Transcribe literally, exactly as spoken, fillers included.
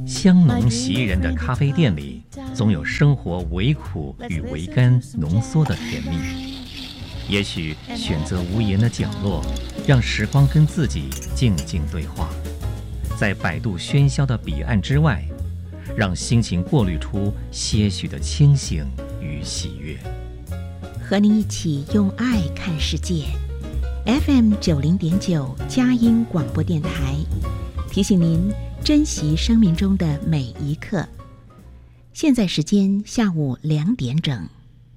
香浓袭人的咖啡店里，总有生活微苦与微甘浓缩的甜蜜。也许选择无言的角落，让时光跟自己静静对话，在百度喧嚣的彼岸之外，让心情过滤出些许的清醒与喜悦。 和您一起用爱看世界。F M 九零点九佳音广播电台，提醒您珍惜生命中的每一刻。现在时间下午两点整。